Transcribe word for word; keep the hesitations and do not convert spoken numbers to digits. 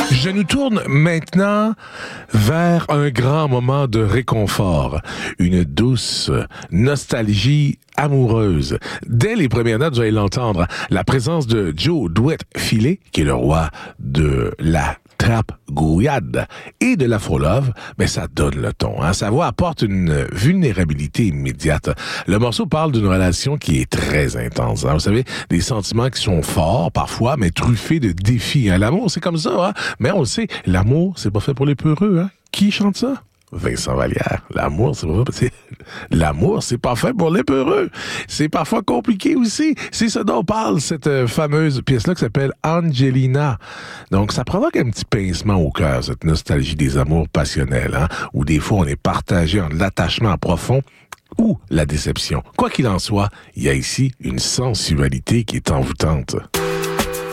Je nous tourne maintenant vers un grand moment de réconfort, une douce nostalgie amoureuse. Dès les premières notes, vous allez l'entendre, la présence de Joe Douet-Filet, qui est le roi de la trap gouillade et de l'afro-love, mais ça donne le ton. Hein? Sa voix apporte une vulnérabilité immédiate. Le morceau parle d'une relation qui est très intense. Hein? Vous savez, des sentiments qui sont forts parfois, mais truffés de défis. Hein? L'amour, c'est comme ça. Hein? Mais on le sait, l'amour, c'est pas fait pour les peureux. Hein? Qui chante ça? Vincent Vallière. L'amour, c'est pas fait. L'amour, c'est pas fait pour les peureux. C'est parfois compliqué aussi. C'est ce dont parle cette euh, fameuse pièce-là qui s'appelle Angelina. Donc, ça provoque un petit pincement au cœur, cette nostalgie des amours passionnels, hein, où des fois on est partagé entre l'attachement profond ou la déception. Quoi qu'il en soit, il y a ici une sensualité qui est envoûtante.